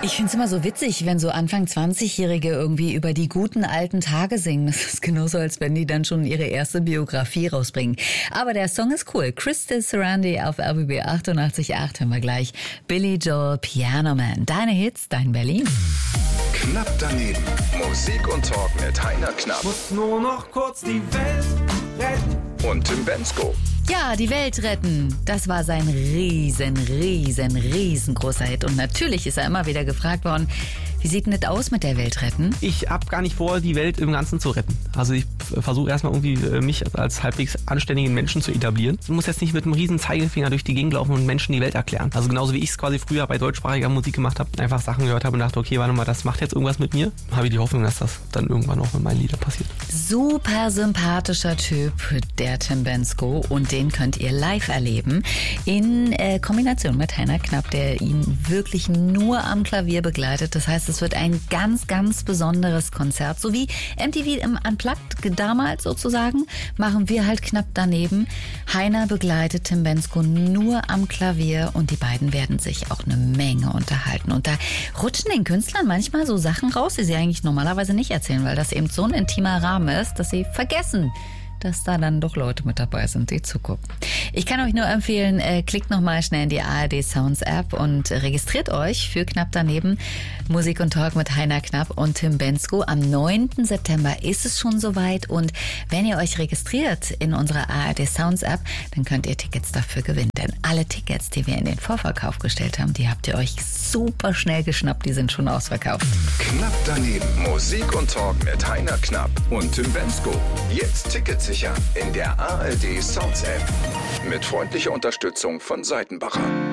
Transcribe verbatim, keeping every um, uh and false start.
Ich finde es immer so witzig, wenn so Anfang zwanzigjährige irgendwie über die guten alten Tage singen. Das ist genauso, als wenn die dann schon ihre erste Biografie rausbringen. Aber der Song ist cool. Krista Sarandon auf R B B achtundachtzig Komma acht hören wir gleich. Billy Joel, Piano Man. Deine Hits, dein Berlin. Knapp daneben. Musik und Talk mit Heiner Knapp. Muss nur noch kurz die Welt retten. Und Tim Bendzko. Ja, die Welt retten. Das war sein riesen, riesen, riesengroßer Hit. Und natürlich ist er immer wieder gefragt worden, wie sieht denn das aus mit der Welt retten? Ich habe gar nicht vor, die Welt im Ganzen zu retten. Also ich versuche erstmal irgendwie mich als halbwegs anständigen Menschen zu etablieren. Ich muss jetzt nicht mit einem riesen Zeigefinger durch die Gegend laufen und Menschen die Welt erklären. Also genauso wie ich es quasi früher bei deutschsprachiger Musik gemacht habe, einfach Sachen gehört habe und dachte, okay, warte mal, das macht jetzt irgendwas mit mir. Habe ich die Hoffnung, dass das dann irgendwann auch mit meinen Liedern passiert. Super sympathischer Typ, der Tim Bendzko, und den könnt ihr live erleben in äh, Kombination mit Heiner Knapp, der ihn wirklich nur am Klavier begleitet. Das heißt, es wird ein ganz, ganz besonderes Konzert. So wie M T V im Unplugged damals sozusagen, machen wir halt knapp daneben. Heiner begleitet Tim Bendzko nur am Klavier und die beiden werden sich auch eine Menge unterhalten. Und da rutschen den Künstlern manchmal so Sachen raus, die sie eigentlich normalerweise nicht erzählen, weil das eben so ein intimer Rahmen ist, dass sie vergessen, dass da dann doch Leute mit dabei sind, die zugucken. Ich kann euch nur empfehlen, äh, klickt nochmal schnell in die A R D Sounds App und registriert euch für Knapp daneben. Musik und Talk mit Heiner Knapp und Tim Bendzko. Am neunten September ist es schon soweit und wenn ihr euch registriert in unserer A R D Sounds App, dann könnt ihr Tickets dafür gewinnen. Denn alle Tickets, die wir in den Vorverkauf gestellt haben, die habt ihr euch super schnell geschnappt. Die sind schon ausverkauft. Knapp daneben. Musik und Talk mit Heiner Knapp und Tim Bendzko. Jetzt Tickets sichern in der A R D Sounds App. Mit freundlicher Unterstützung von Seitenbacher.